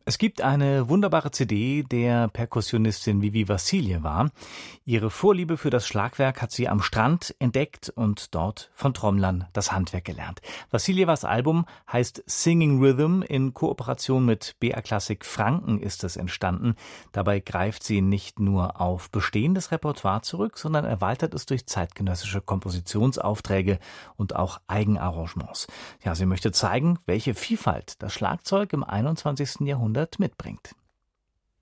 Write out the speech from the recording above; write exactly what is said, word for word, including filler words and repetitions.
Es gibt eine wunderbare C D der Perkussionistin Vivi Vassilieva. Ihre Vorliebe für das Schlagwerk hat sie am Strand entdeckt und dort von Trommlern das Handwerk gelernt. Vassilievas Album heißt Singing Rhythm. In Kooperation mit B A Klassik Franken ist es entstanden. Dabei greift sie nicht nur auf bestehendes Repertoire zurück, sondern erweitert es durch zeitgenössische Kompositionsaufträge und auch Eigenarrangements. Ja, sie möchte zeigen, welche Vielfalt das Schlagzeug im einundzwanzigsten Jahrhundert mitbringt.